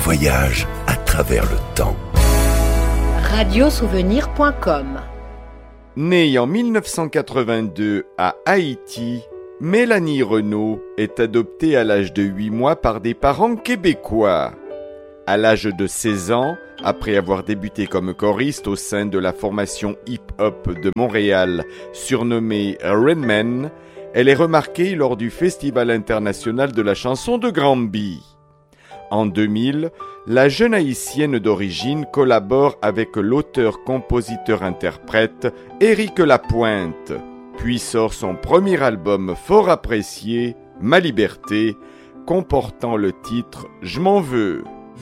voyage à travers le temps. Radiosouvenir.com. Née en 1982 à Haïti, Mélanie Renaud est adoptée à l'âge de 8 mois par des parents québécois. À l'âge de 16 ans, après avoir débuté comme choriste au sein de la formation hip-hop de Montréal, surnommée Redman, elle est remarquée lors du Festival international de la chanson de Granby. En 2000, la jeune haïtienne d'origine collabore avec l'auteur-compositeur-interprète Éric Lapointe, puis sort son premier album fort apprécié, Ma Liberté, comportant le titre « Je m'en veux ».